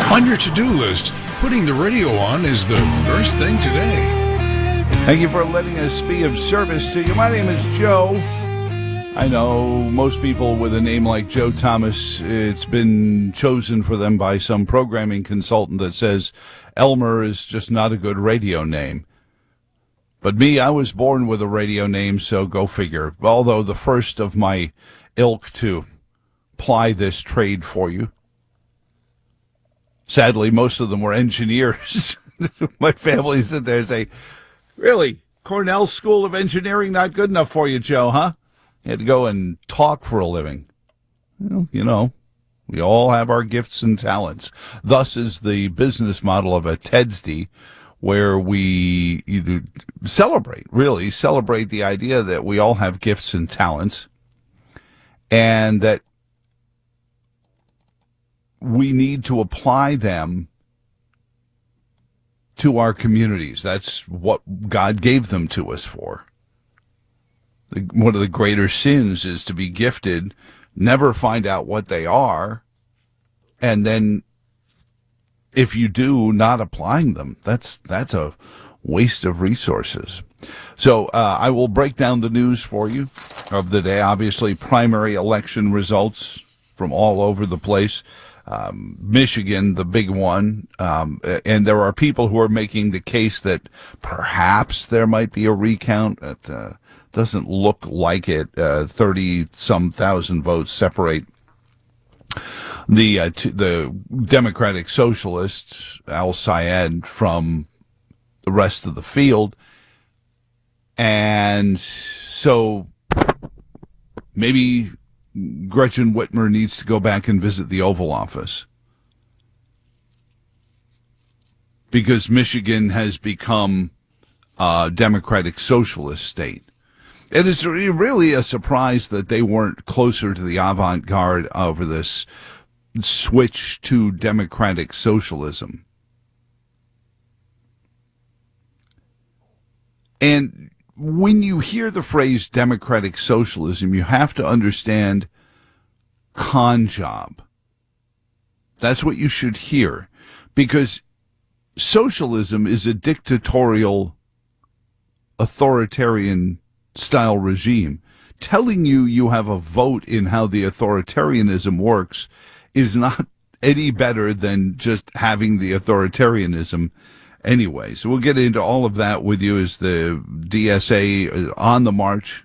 On your to-do list, putting the radio on is the first thing today. Thank you for letting us be of service to you. My name is Joe. I know most people with a name like Joe Thomas, it's been chosen for them by some programming consultant that says Elmer is just not a good radio name. But me, I was born with a radio name, so go figure. Although the first of my ilk to ply this trade for you. Sadly, most of them were engineers. My family sit there and say, really, Cornell School of Engineering not good enough for you, Joe, huh? You had to go and talk for a living. Well, you know, we all have our gifts and talents. Thus is the business model of a TEDSD, where we celebrate the idea that we all have gifts and talents, and that we need to apply them to our communities. That's what God gave them to us for. One of the greater sins is to be gifted, never find out what they are, and then if you do, not applying them. That's a waste of resources. So I will break down the news for you of the day. Obviously, primary election results from all over the place. Michigan, the big one, and there are people who are making the case that perhaps there might be a recount. That doesn't look like it. 30-some thousand votes separate the Democratic Socialists, Al Sayed, from the rest of the field. And so maybe Gretchen Whitmer needs to go back and visit the Oval Office, because Michigan has become a Democratic Socialist state. It is really a surprise that they weren't closer to the avant-garde over this switch to Democratic Socialism. And when you hear the phrase Democratic Socialism, you have to understand con job. That's what you should hear, because socialism is a dictatorial, authoritarian style regime. Telling you have a vote in how the authoritarianism works is not any better than just having the authoritarianism anyway. So we'll get into all of that with you as the DSA on the march.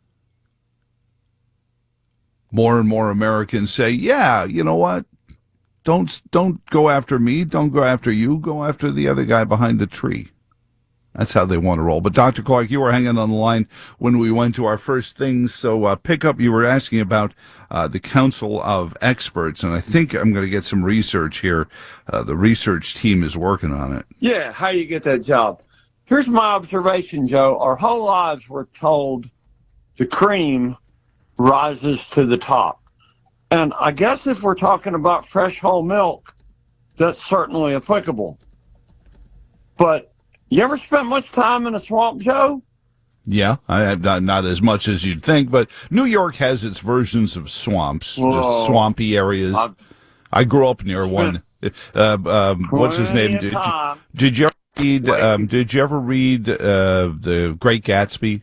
More and more Americans say, yeah, you know what? Don't go after me. Don't go after you. Go after the other guy behind the tree. That's how they want to roll. But Dr. Clark, you were hanging on the line when we went to our first things. So pick up, you were asking about the Council of Experts, and I think I'm going to get some research here. The research team is working on it. Yeah, how you get that job. Here's my observation, Joe. Our whole lives we're told the cream rises to the top. And I guess if we're talking about fresh whole milk, that's certainly applicable. But you ever spent much time in a swamp, Joe? Yeah, I have not as much as you'd think, but New York has its versions of swamps, just swampy areas. I grew up near one. What's his name? Did you ever read The Great Gatsby?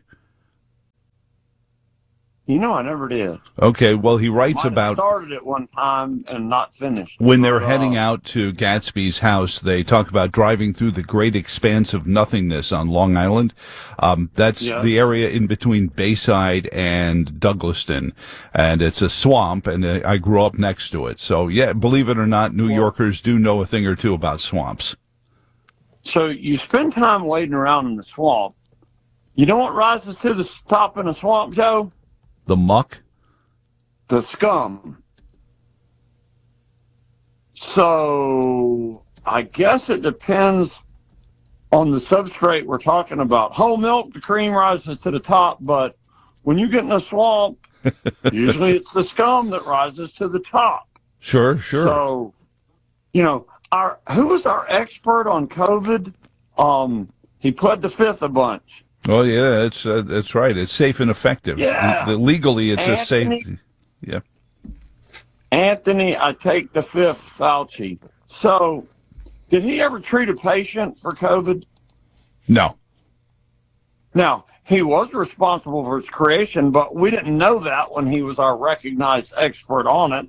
You know, I never did. Okay, well, he writes about... started it one time and not finished. When they're heading out to Gatsby's house, they talk about driving through the great expanse of nothingness on Long Island. That's the area in between Bayside and Douglaston. And it's a swamp, and I grew up next to it. So, yeah, believe it or not, New Yorkers do know a thing or two about swamps. So you spend time wading around in the swamp. You know what rises to the top in a swamp, Joe? The muck? The scum. So I guess it depends on the substrate we're talking about. Whole milk, the cream rises to the top, but when you get in a swamp, usually it's the scum that rises to the top. Sure. So, you know, who was our expert on COVID? He pled the fifth a bunch. Oh yeah, that's right. It's safe and effective. Yeah. Legally, it's Anthony, a safe. Yeah. Anthony, I take the fifth, Fauci. So, did he ever treat a patient for COVID? No. Now, he was responsible for its creation, but we didn't know that when he was our recognized expert on it.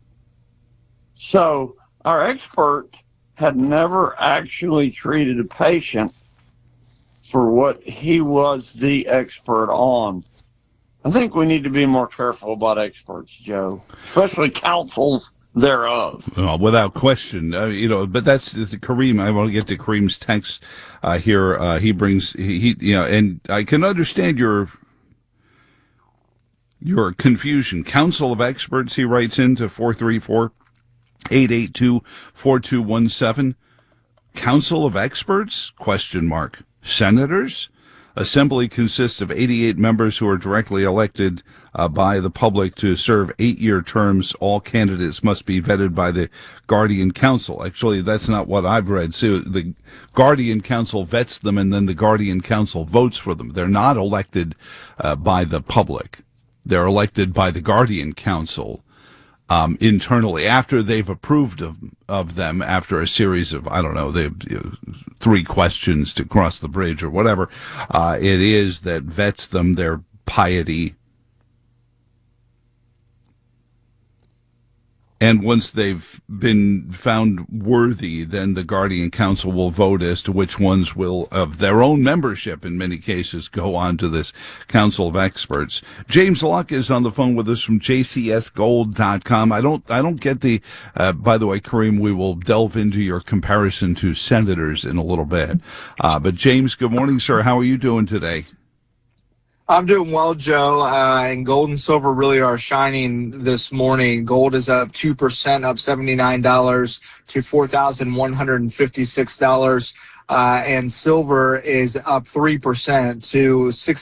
So, our expert had never actually treated a patient for what he was the expert on. I think we need to be more careful about experts, Joe, especially counsels thereof. Well, without question, but it's Kareem. I want to get to Kareem's text here. He brings, and I can understand your confusion. Council of Experts, he writes into 434-882-4217. Council of Experts? ? Senators? Assembly consists of 88 members who are directly elected by the public to serve 8-year terms. All candidates must be vetted by the Guardian Council. Actually, that's not what I've read. So the Guardian Council vets them, and then the Guardian Council votes for them. They're not elected by the public. They're elected by the Guardian Council internally after they've approved of them after a series of, 3 questions to cross the bridge or whatever it is that vets them, their piety. And once they've been found worthy, then the Guardian Council will vote as to which ones will, of their own membership in many cases, go on to this Council of Experts. James Luck is on the phone with us from jcsgold.com. I don't get the, by the way, Kareem, we will delve into your comparison to senators in a little bit. But James, good morning, sir. How are you doing today? I'm doing well, Joe, and gold and silver really are shining this morning. Gold is up 2%, up $79 to $4,156, and silver is up 3% to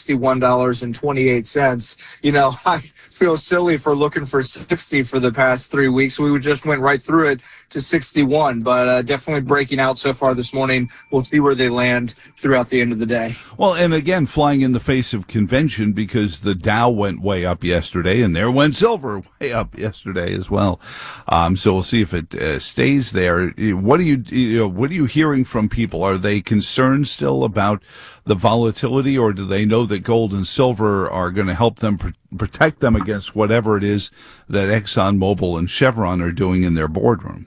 $61.28. I feel silly for looking for 60 for the past 3 weeks. We just went right through it to 61, but definitely breaking out so far this morning. We'll see where they land throughout the end of the day. Well, and again, flying in the face of convention, because the Dow went way up yesterday, and there went silver way up yesterday as well. So we'll see if it stays there. What are you hearing from people? Are they concerned still about the volatility, or do they know that gold and silver are going to help them protect them against whatever it is that ExxonMobil and Chevron are doing in their boardroom?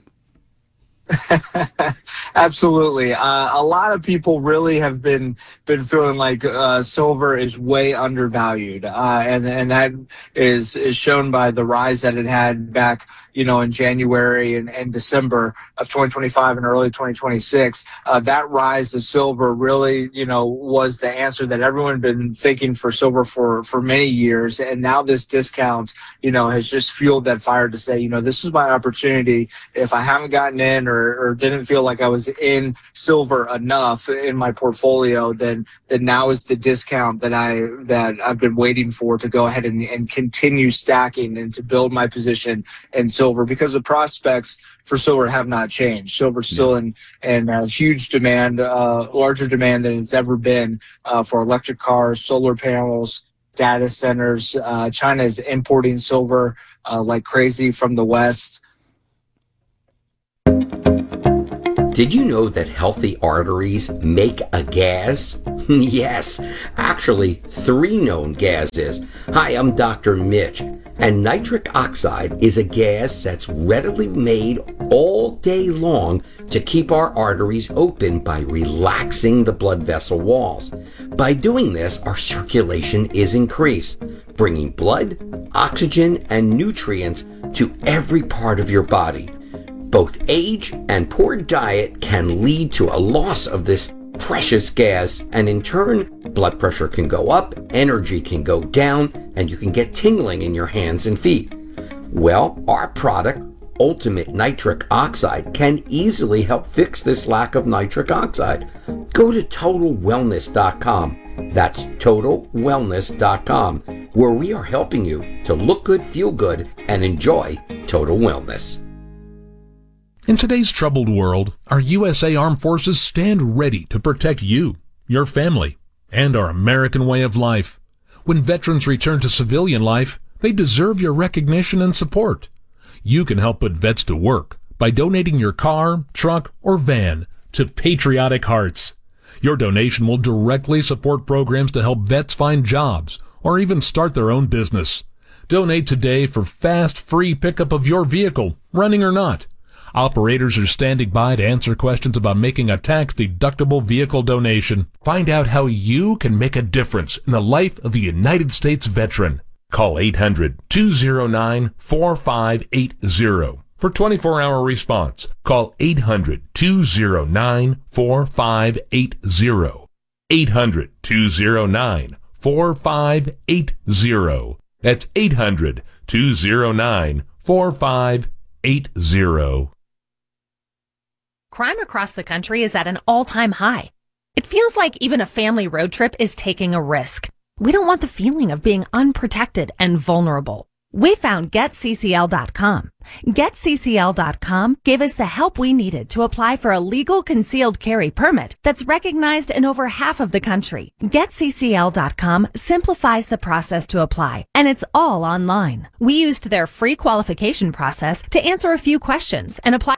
Absolutely. A lot of people really have been feeling like silver is way undervalued, and that is shown by the rise that it had back, in January and December of 2025 and early 2026. That rise of silver really, was the answer that everyone had been thinking for silver for many years, and now this discount, has just fueled that fire to say, this is my opportunity. If I haven't gotten in or didn't feel like I was in silver enough in my portfolio, then now is the discount that I've been waiting for to go ahead and continue stacking and to build my position in silver, because the prospects for silver have not changed. Silver's still in huge demand, larger demand than it's ever been for electric cars, solar panels, data centers. China is importing silver like crazy from the West. Did you know that healthy arteries make a gas? Yes, actually 3 known gases. Hi, I'm Dr. Mitch, and nitric oxide is a gas that's readily made all day long to keep our arteries open by relaxing the blood vessel walls. By doing this, our circulation is increased, bringing blood, oxygen, and nutrients to every part of your body. Both age and poor diet can lead to a loss of this precious gas, and in turn, blood pressure can go up, energy can go down, and you can get tingling in your hands and feet. Well, our product, Ultimate Nitric Oxide, can easily help fix this lack of nitric oxide. Go to TotalWellness.com. That's TotalWellness.com, where we are helping you to look good, feel good, and enjoy total wellness. In today's troubled world, our USA Armed Forces stand ready to protect you, your family, and our American way of life. When veterans return to civilian life, they deserve your recognition and support. You can help put vets to work by donating your car, truck, or van to Patriotic Hearts. Your donation will directly support programs to help vets find jobs or even start their own business. Donate today for fast, free pickup of your vehicle, running or not. Operators are standing by to answer questions about making a tax-deductible vehicle donation. Find out how you can make a difference in the life of a United States veteran. Call 800-209-4580 for 24-hour response. Call 800-209-4580. 800-209-4580. That's 800-209-4580. Crime across the country is at an all-time high. It feels like even a family road trip is taking a risk. We don't want the feeling of being unprotected and vulnerable. We found GetCCL.com. GetCCL.com gave us the help we needed to apply for a legal concealed carry permit that's recognized in over half of the country. GetCCL.com simplifies the process to apply, and it's all online. We used their free qualification process to answer a few questions and apply